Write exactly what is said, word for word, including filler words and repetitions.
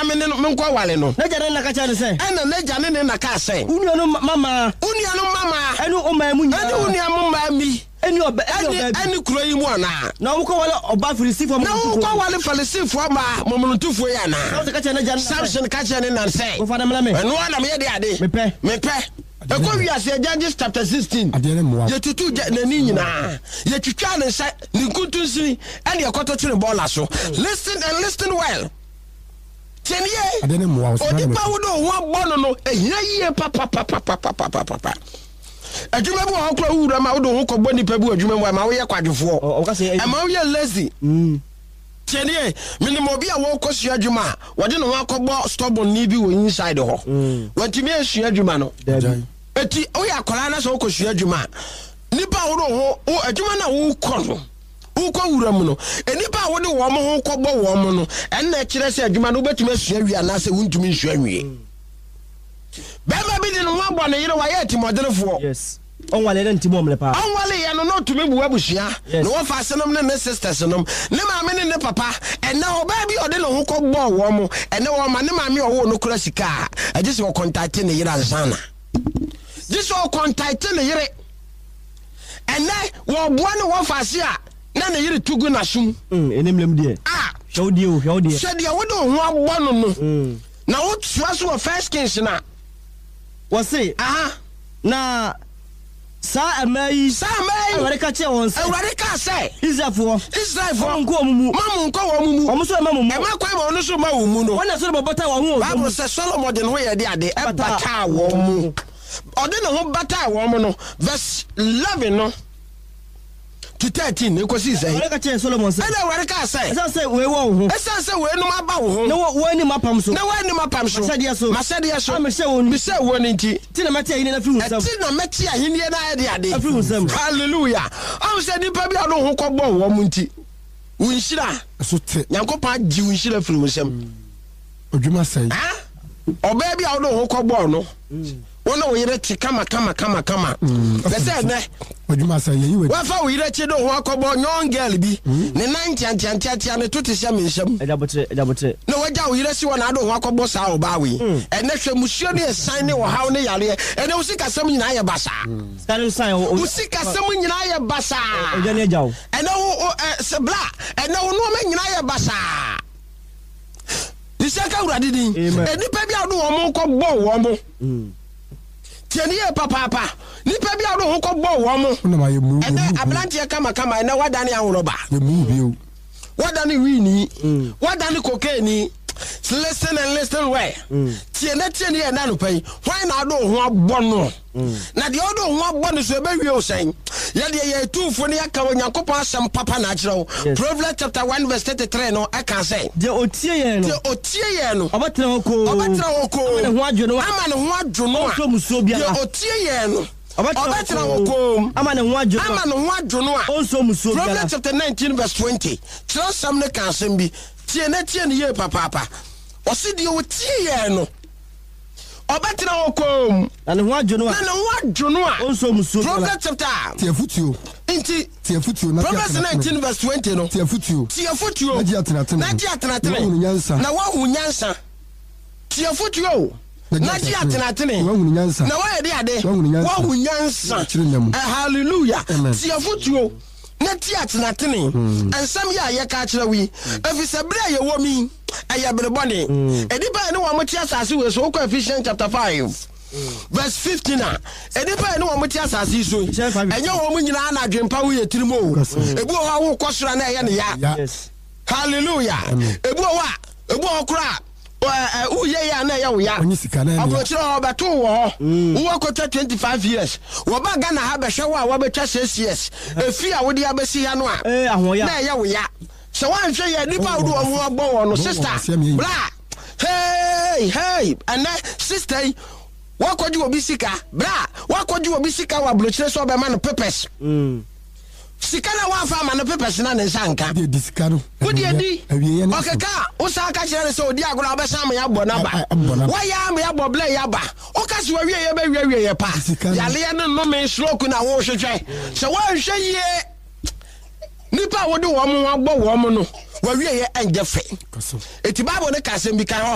me ne me nkwa wale no na jane na ka cha ne say e na na jane ne na ka say unu no mama unu no mama enu o ma mu nya enu unu am ma mi eni oba eni eni kuro yi mu ana na wo ko wale oba filisifo na wo ko wale filisifo ma momonotufo ya na na ka cha ne jane Samson ka cha ne na say wo fa na me enu na me de ade me pe me pe Eko wi ase Judges chapter sixteen. Ye tutu na ni nyina. Ye twitwa ne nsa ni nkuntunsi ene ye koto twene bola so. Listen and listen well. Tienye. Adene mo wa. Odipa wo do ho bono no ehia yie papa papa papa papa papa. Adwuma bu ho kro wura ma wo do ho kobɔ nipa bu adwuma mu ma wo ye kwadwefo. O ka se e ma wo ye lazy. Mm. Tienye minimo bi a wo kɔsua adwuma wɔde no ho akɔbɔ stubborn ni bi wo inside ho. Wantimi asua adwuma no. Eti o ya kola na so okosua adwuma nipa wo ho o adwuma na wo kɔ no wo kɔ wura mu no enipa wo de wo mo ho kɔbɔ wo mo no en na kire se adwuma no betuma asua wi ana se wuntumi nsua wi be ma bi de no ho bɔ ne yire wa ye timodelefo yes on wale na ntimo mle pa on wale ya no no tumi bu abusua no wo fa senom ne ne sisters nom ne ma me ne ne papa en na oba bi ode no ho kɔbɔ wo mo en na wo ma ne ma me wo no kura sika agisi wo contact ne yire ansana this all contact ne yire ene wo boa ne wo fase a na ne yire tugu na sum mm enemlem de ah hwodi o hwodi hwodi wo do ho abɔ no no na wo tua so of first kings na wo say aha na sa amai sa amai aware ka che won say aware ka say Israelfo Israelfo nko omumu mamu nko wo mumu omo so mamu e ma kwa ma onu so ma wo mu no wona so bobata wo ho Bible say Solomon de no ye de ade e bata wo mu ode no ho bata wo mu no verse eleven no to thirteen ne ko si say aware ka che Solomon say e aware ka say e say we wo ho e say say we no ma ba wo ho na wo ni mapam so na wo ni mapam so masade so masade so am say wo ni say wo ni nti ti na mate ahini na fi husam ti na mate ahini na ya de ade afi husam hallelujah am say ni pa bi ado ho ko bo wo mu nti wunshira so te Yankopa ji wunshira fi husam odwuma sai ah oba bi ado ho ko bo no wona wo yire ti kama kama kama kama be say ne odwuma sai yi we wa fa wo yire ti do ho akɔbɔ young girl bi ne ninety anti anti anti ne to ti se menhyam edabotre edabotre no waja wo yire si wona ado ho akɔbɔ sa wo ba we ene hwɛ musuo ne sign ne wo haw ne yare ene wo sika sam nyina ye basa scan sign wo sika sam nyina ye basa ojane ajaw ene wo se bla ene wo no ma nyina ye basa isaka urade din enipa bi ado wo mo kɔbɔ wo mo tieniye papa papa nipa bi ado ho kɔbɔ wo mo na ma ye mu ene ablantie kama kama ene wadane ahoroba ye mu bi o wadane wini wadane cocaine listen and listen well tiene tiene ye na no pai why na ado ho abɔ no na de ado ho abɔ no so be wie o sen ye de ye tufo ne aka Onyankopɔn asɛm papa na akyerɛw Proverbs chapter one verse thirty-three no aka say de otie ye no de otie ye no obatena ho ko obatena ho ko ama ne ho adwono ama ne ho adwono so musuo bia de otie ye no obatena ho ko ama ne ho adwono ama ne ho adwono a onso musuo bia Proverbs chapter nineteen verse twenty kyerɛ sam ne ka asɛm bi tie na tie ne ye papa papa osi de otie ye no obatena ho ko na ne ho adwono na ne ho adwono a onso musuo bia Proverbs chapter tie futuo inti tie futuo na Proverbs nineteen verse twenty no tie futuo tie futuo na ji atenatene na ji atenatene na nyansa na wa hu nyansa tie futuo na ji atenatene wa hu nyansa na wa yɛ de ade wa hu nyansa hallelujah tie futuo na tie atenatene ansam ya ye ka kyerɛ wi afisa bre ye wo mi aya berebɔne edipa ne wa mo tie asase we so ko Ephesians chapter five verse fifteen na edipa ne wa mo tie asase so enye wo mo nyina na adwempa wo ye tirimo ebu ho wo kɔsora na ɛyɛ ne ya hallelujah ebu ho a ebu ho kora eh uye ya na ya wo ya abrochiro obeto wo wo kota twenty-five years wo ba Ghana ha be hwe wo a wo betwa six years efi a wo de abesi ya no a eh ahoya na ya wo ya so wan hwe ya nipa wo do wo agbo wo no sister bla hey hey and sister wo koju obi sika bra wo koju obi sika wa abrochiro so be ma no papers mm sikana wa fa ma no papers na ne nsanka de disikano wodi edi okeka wo sa ka kire se odi agora obesa ma ya bɔ na ba wa ya ma ya bɔ ble ya ba o ka se wa wie ye ba wie wie ye pa yale ye no me stroke na wo hwehwe se wa hwe ye nipa wo de wo mo agbɔ wo mo no wa wie ye enje fe eti Bible ne ka se bi kan